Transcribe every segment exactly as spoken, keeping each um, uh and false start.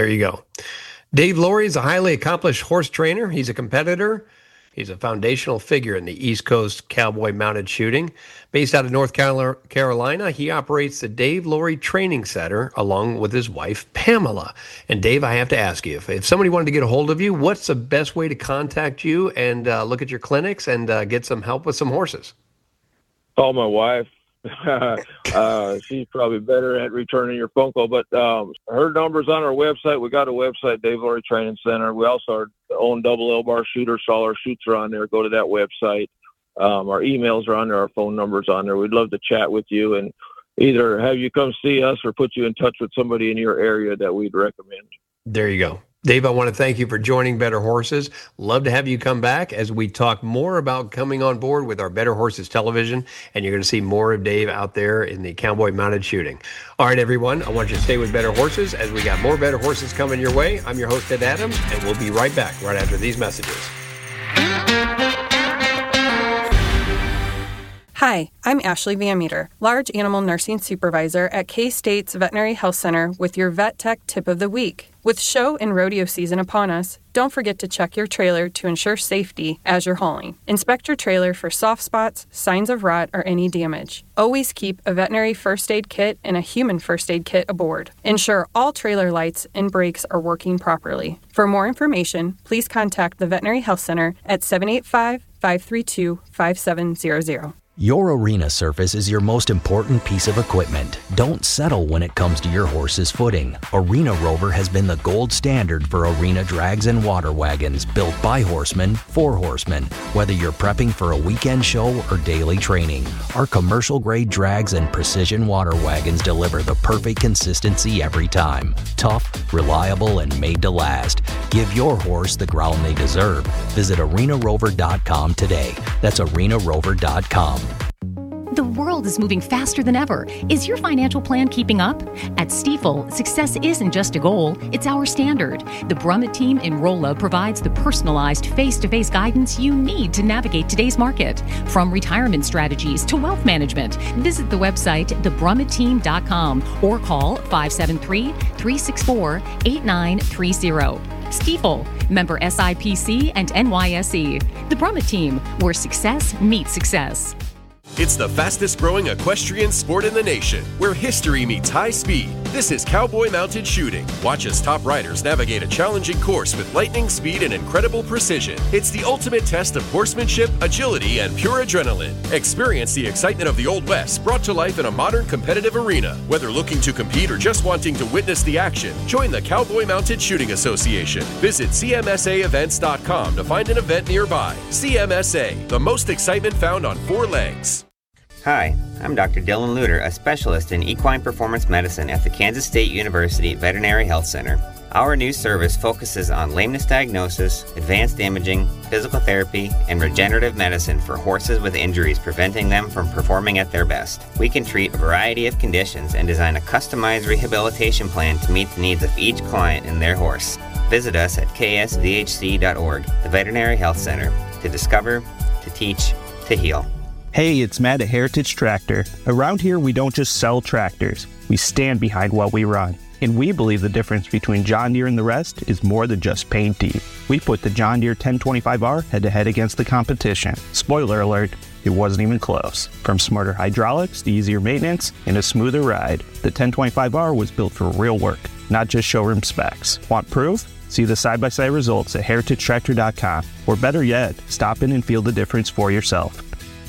There you go. Dave Laurie is a highly accomplished horse trainer. He's a competitor. He's a foundational figure in the East Coast cowboy mounted shooting. Based out of North Carolina, he operates the Dave Laurie Training Center along with his wife, Pamela. And Dave, I have to ask you, if, if somebody wanted to get a hold of you, what's the best way to contact you and uh, look at your clinics and uh, get some help with some horses? Call my wife. uh, she's probably better at returning your phone call, but um, her number's on our website. We got a website, Dave Laurie Training Center. We also own Double L Bar Shooters, so all our shoots are on there. Go to that website. Um, our emails are on there. Our phone number's on there. We'd love to chat with you and either have you come see us or put you in touch with somebody in your area that we'd recommend. There you go. Dave, I want to thank you for joining Better Horses. Love to have you come back as we talk more about coming on board with our Better Horses television, and you're going to see more of Dave out there in the cowboy mounted shooting. All right, everyone, I want you to stay with Better Horses as we got more Better Horses coming your way. I'm your host, Ed Adams, and we'll be right back right after these messages. Hi, I'm Ashley Van Meter, Large Animal Nursing Supervisor at K-State's Veterinary Health Center with your Vet Tech Tip of the Week. With show and rodeo season upon us, don't forget to check your trailer to ensure safety as you're hauling. Inspect your trailer for soft spots, signs of rot, or any damage. Always keep a veterinary first aid kit and a human first aid kit aboard. Ensure all trailer lights and brakes are working properly. For more information, please contact the Veterinary Health Center at seven eight five, five three two, five seven zero zero. Your arena surface is your most important piece of equipment. Don't settle when it comes to your horse's footing. Arena Rover has been the gold standard for arena drags and water wagons built by horsemen for horsemen. Whether you're prepping for a weekend show or daily training, our commercial-grade drags and precision water wagons deliver the perfect consistency every time. Tough, reliable, and made to last. Give your horse the ground they deserve. Visit arena rover dot com today. That's arena rover dot com. The world is moving faster than ever. Is your financial plan keeping up? At Stifel, success isn't just a goal, it's our standard. The Brummett team in Rolla provides the personalized face-to-face guidance you need to navigate today's market. From retirement strategies to wealth management, visit the website the brummett team dot com or call five seven three, three six four, eight nine three zero. Stifel, member S I P C and N Y S E. The Brummett team, where success meets success. It's the fastest growing equestrian sport in the nation, where history meets high speed. This is Cowboy Mounted Shooting. Watch as top riders navigate a challenging course with lightning speed and incredible precision. It's the ultimate test of horsemanship, agility, and pure adrenaline. Experience the excitement of the Old West brought to life in a modern competitive arena. Whether looking to compete or just wanting to witness the action, join the Cowboy Mounted Shooting Association. Visit C M S A events dot com to find an event nearby. C M S A, the most excitement found on four legs. Hi, I'm Doctor Dylan Luter, a specialist in equine performance medicine at the Kansas State University Veterinary Health Center. Our new service focuses on lameness diagnosis, advanced imaging, physical therapy, and regenerative medicine for horses with injuries preventing them from performing at their best. We can treat a variety of conditions and design a customized rehabilitation plan to meet the needs of each client and their horse. Visit us at k s v h c dot org, the Veterinary Health Center, to discover, to teach, to heal. Hey, it's Matt at Heritage Tractor. Around here, we don't just sell tractors. We stand behind what we run. And we believe the difference between John Deere and the rest is more than just paint deep. We put the John Deere ten twenty-five R head-to-head against the competition. Spoiler alert, it wasn't even close. From smarter hydraulics to easier maintenance and a smoother ride, the ten twenty-five R was built for real work, not just showroom specs. Want proof? See the side-by-side results at heritage tractor dot com. Or better yet, stop in and feel the difference for yourself.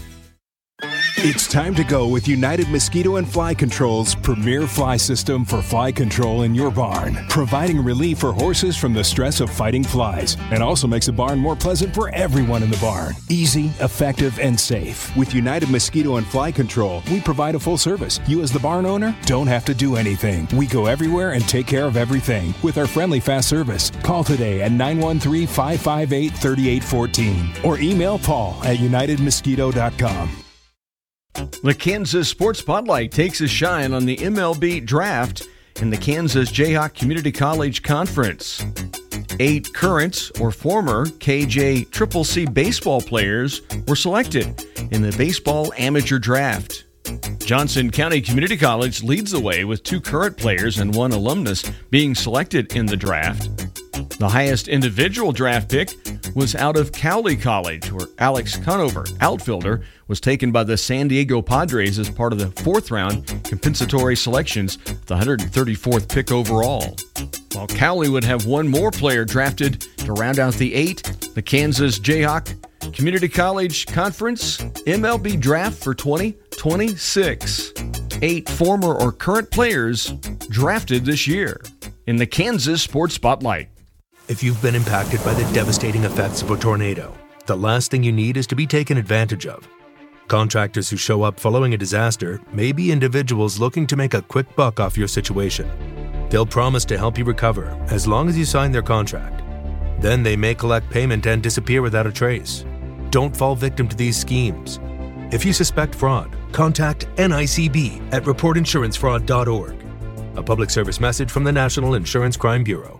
It's time to go with United Mosquito and Fly Control's premier fly system for fly control in your barn, providing relief for horses from the stress of fighting flies, and also makes the barn more pleasant for everyone in the barn. Easy, effective, and safe. With United Mosquito and Fly Control, we provide a full service. You as the barn owner don't have to do anything. We go everywhere and take care of everything with our friendly fast service. Call today at nine one three, five five eight, three eight one four or email Paul at united mosquito dot com. The Kansas Sports Spotlight takes a shine on the M L B Draft and the Kansas Jayhawk Community College Conference. Eight current or former K J C C C baseball players were selected in the Baseball Amateur Draft. Johnson County Community College leads the way with two current players and one alumnus being selected in the draft. The highest individual draft pick was out of Cowley College, where Alex Conover, outfielder, was taken by the San Diego Padres as part of the fourth round compensatory selections, the one hundred thirty-fourth pick overall. While Cowley would have one more player drafted to round out the eight, the Kansas Jayhawk Community College Conference M L B Draft for twenty twenty-six. Eight former or current players drafted this year in the Kansas Sports Spotlight. If you've been impacted by the devastating effects of a tornado, the last thing you need is to be taken advantage of. Contractors who show up following a disaster may be individuals looking to make a quick buck off your situation. They'll promise to help you recover as long as you sign their contract. Then they may collect payment and disappear without a trace. Don't fall victim to these schemes. If you suspect fraud, contact N I C B at report insurance fraud dot org. A public service message from the National Insurance Crime Bureau.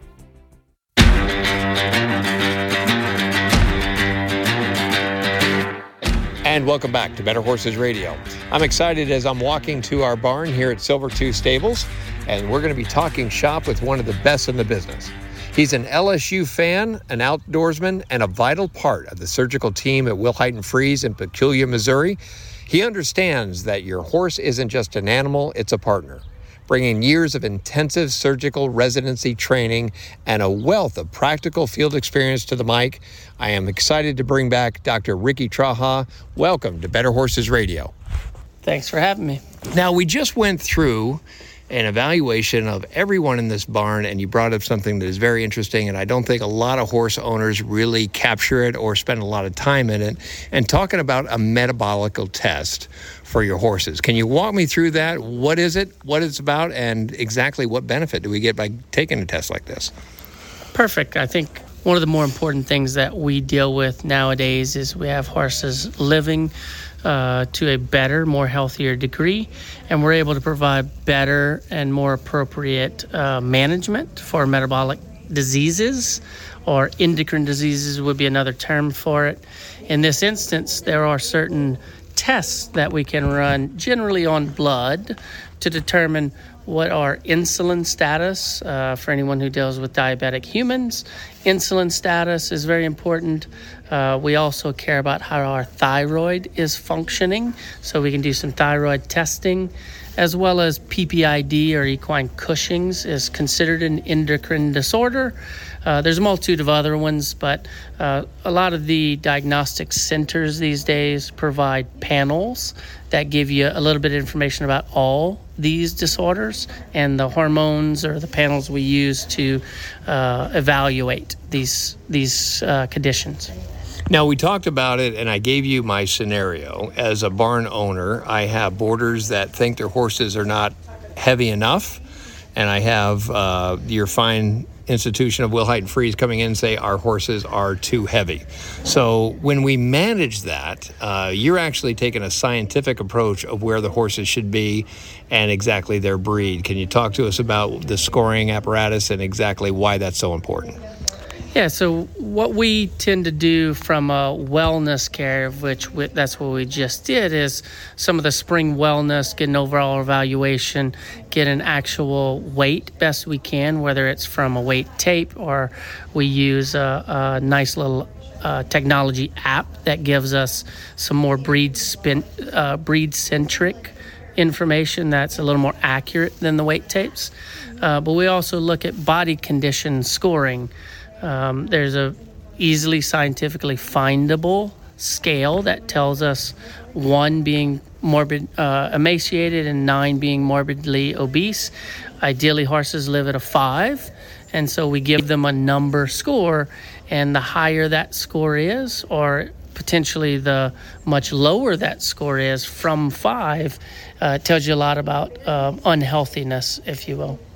And welcome back to Better Horses Radio. I'm excited as I'm walking to our barn here at Silver Tooth Stables, and we're going to be talking shop with one of the best in the business. He's an L S U fan, an outdoorsman, and a vital part of the surgical team at Wilhite and Freeze in Peculiar, Missouri. He understands that your horse isn't just an animal, it's a partner. Bringing years of intensive surgical residency training and a wealth of practical field experience to the mic, I am excited to bring back Doctor Ricky Traha. Welcome to Better Horses Radio. Thanks for having me. Now, we just went through an evaluation of everyone in this barn, and you brought up something that is very interesting, and I don't think a lot of horse owners really capture it or spend a lot of time in it, and talking about a metabolical test for your horses. Can you walk me through that? What is it, what it's about, and exactly what benefit do we get by taking a test like this? Perfect. I think one of the more important things that we deal with nowadays is we have horses living uh, to a better, more healthier degree, and we're able to provide better and more appropriate uh, management for metabolic diseases, or endocrine diseases would be another term for it. In this instance, there are certain tests that we can run generally on blood to determine what our insulin status, uh, for anyone who deals with diabetic humans. Insulin status is very important. Uh, we also care about how our thyroid is functioning, so we can do some thyroid testing, as well as P P I D, or equine Cushing's, is considered an endocrine disorder. Uh, there's a multitude of other ones, but uh, a lot of the diagnostic centers these days provide panels that give you a little bit of information about all these disorders and the hormones or the panels we use to uh, evaluate these these uh, conditions. Now, we talked about it, and I gave you my scenario. As a barn owner, I have boarders that think their horses are not heavy enough, and I have uh, your fine institution of Wilhite and Freeze coming in and say our horses are too heavy. So when we manage that, uh, you're actually taking a scientific approach of where the horses should be and exactly their breed. Can you talk to us about the scoring apparatus and exactly why that's so important? Yeah, so what we tend to do from a wellness care, which we, that's what we just did, is some of the spring wellness, get an overall evaluation, get an actual weight best we can, whether it's from a weight tape or we use a, a nice little uh, technology app that gives us some more breed spin, uh, breed-centric information that's a little more accurate than the weight tapes. Uh, but we also look at body condition scoring. Um, there's a easily scientifically findable scale that tells us one being morbid, uh, emaciated, and nine being morbidly obese. Ideally, horses live at a five, and so we give them a number score, and the higher that score is, or potentially the much lower that score is from five, uh, tells you a lot about uh, unhealthiness, if you will.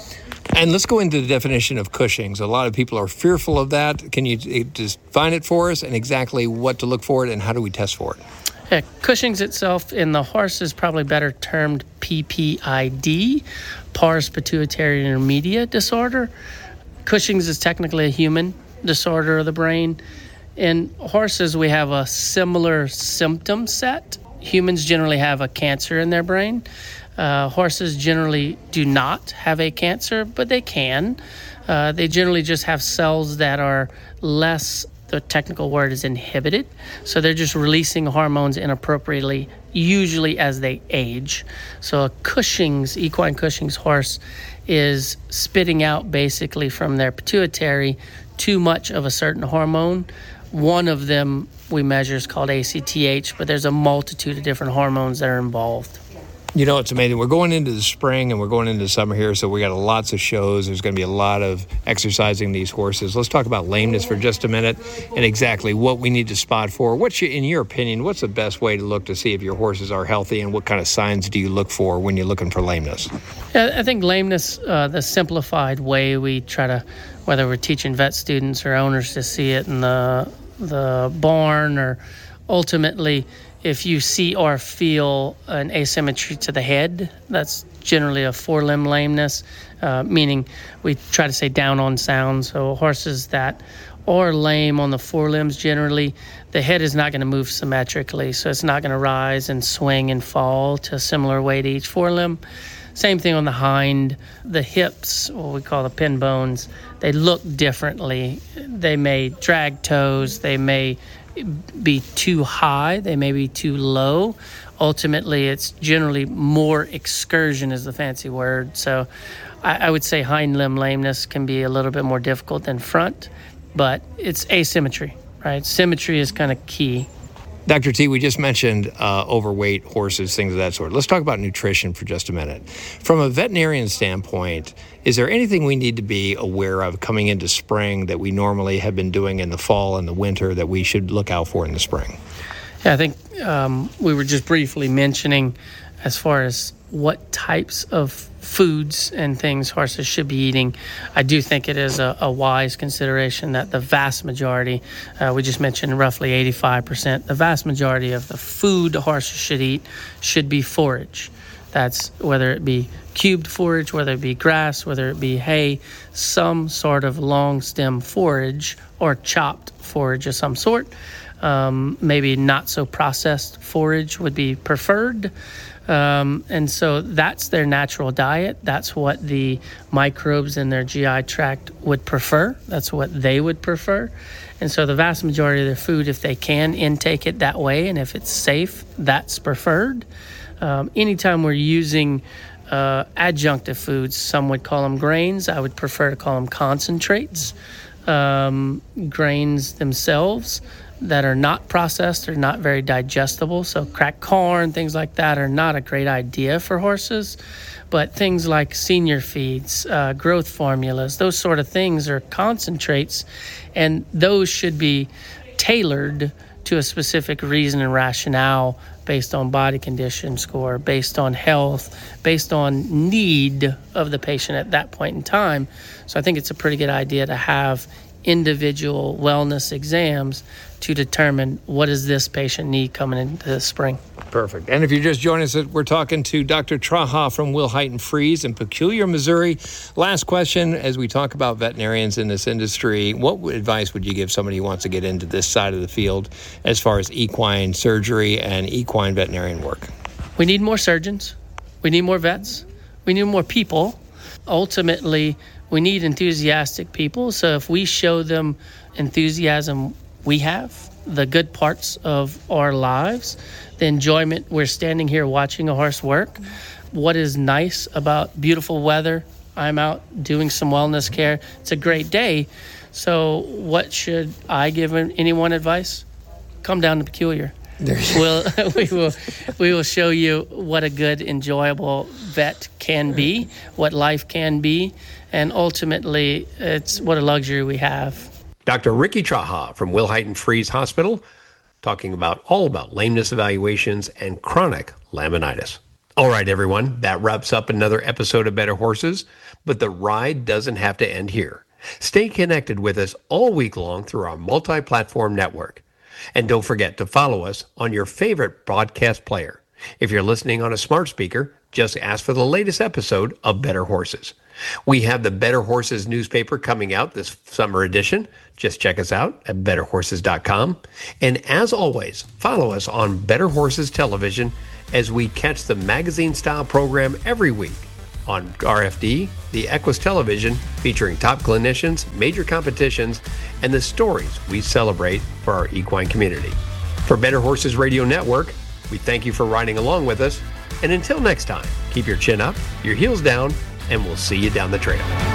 And let's go into the definition of Cushing's. A lot of people are fearful of that. Can you just define it for us and exactly what to look for it and how do we test for it? Yeah, Cushing's itself in the horse is probably better termed P P I D, pars pituitary intermedia disorder. Cushing's is technically a human disorder of the brain. In horses, we have a similar symptom set. humans generally have a cancer in their brain. Uh, horses generally do not have a cancer, but they can. Uh, they generally just have cells that are less, the technical word is inhibited. So they're just releasing hormones inappropriately, usually as they age. So a Cushing's, equine Cushing's horse is spitting out basically from their pituitary too much of a certain hormone. One of them we measure is called A C T H, but there's a multitude of different hormones that are involved. You know, it's amazing. We're going into the spring and we're going into summer here, so we got lots of shows. There's going to be a lot of exercising these horses. Let's talk about lameness for just a minute and exactly what we need to spot for. What's your, in your opinion, what's the best way to look to see if your horses are healthy, and what kind of signs do you look for when you're looking for lameness? Yeah, I think lameness, uh, the simplified way we try to, whether we're teaching vet students or owners to see it in the the barn, or ultimately if you see or feel an asymmetry to the head, that's generally a forelimb lameness, uh, meaning we try to say down on sound. So horses that are lame on the forelimbs, generally, the head is not going to move symmetrically. So it's not going to rise and swing and fall to a similar way to each forelimb. Same thing on the hind. The hips, what we call the pin bones, they look differently. They may drag toes. They may be too high. They may be too low. Ultimately, it's generally more excursion is the fancy word. So I, I would say hind limb lameness can be a little bit more difficult than front, but it's asymmetry, right? Symmetry is kind of key. Doctor T, we just mentioned uh, overweight horses, things of that sort. Let's talk about nutrition for just a minute. From a veterinarian standpoint, is there anything we need to be aware of coming into spring that we normally have been doing in the fall and the winter that we should look out for in the spring? Yeah, I think um, we were just briefly mentioning as far as what types of foods and things horses should be eating. I do think it is a, a wise consideration that the vast majority, uh, we just mentioned roughly eighty-five percent, the vast majority of the food horses should eat should be forage. That's whether it be cubed forage, whether it be grass, whether it be hay, some sort of long stem forage or chopped forage of some sort. Um, maybe not so processed forage would be preferred. Um, and so that's their natural diet. That's what the microbes in their G I tract would prefer. That's what they would prefer. And so the vast majority of their food, if they can intake it that way, and if it's safe, that's preferred. Um, anytime we're using uh, adjunctive foods, some would call them grains. I would prefer to call them concentrates. Um, grains themselves that are not processed are not very digestible. So cracked corn, things like that are not a great idea for horses. But things like senior feeds, uh, growth formulas, those sort of things are concentrates, and those should be tailored to a specific reason and rationale based on body condition score, based on health, based on need of the patient at that point in time. So I think it's a pretty good idea to have individual wellness exams to determine what does this patient need coming into the spring. Perfect. And if you're just joining us, we're talking to Doctor Traha from Wilhite and Fries in Peculiar, Missouri. Last question, as we talk about veterinarians in this industry, what advice would you give somebody who wants to get into this side of the field as far as equine surgery and equine veterinarian work? We need more surgeons. We need more vets. We need more people. Ultimately, we need enthusiastic people. So if we show them enthusiasm we have, the good parts of our lives, the enjoyment, we're standing here watching a horse work. What is nice about beautiful weather? I'm out doing some wellness care. It's a great day. So what should I give anyone advice? Come down to Peculiar. We'll, we will we will show you what a good, enjoyable vet can be, what life can be, and ultimately, it's what a luxury we have. Doctor Ricky Traha from Wilhite and Fries Hospital, talking about all about lameness evaluations and chronic laminitis. All right, everyone, that wraps up another episode of Better Horses, but the ride doesn't have to end here. Stay connected with us all week long through our multi-platform network. And don't forget to follow us on your favorite broadcast player. If you're listening on a smart speaker, just ask for the latest episode of Better Horses. We have the Better Horses newspaper coming out this summer edition. Just check us out at better horses dot com. And as always, follow us on Better Horses Television as we catch the magazine-style program every week on R F D, the Equus Television, featuring top clinicians, major competitions, and the stories we celebrate for our equine community. For Better Horses Radio Network, we thank you for riding along with us. And until next time, keep your chin up, your heels down, and we'll see you down the trail.